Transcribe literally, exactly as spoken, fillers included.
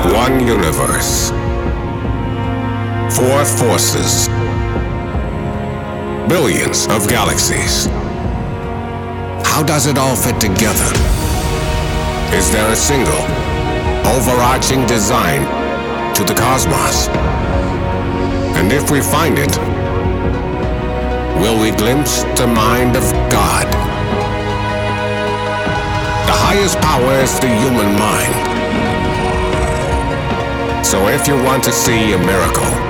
One universe. Four forces. Billions of galaxies. How does it all fit together? Is there a single, overarching design to the cosmos? And if we find it, will we glimpse the mind of God? The highest power is the human mind. So if you want to see a miracle,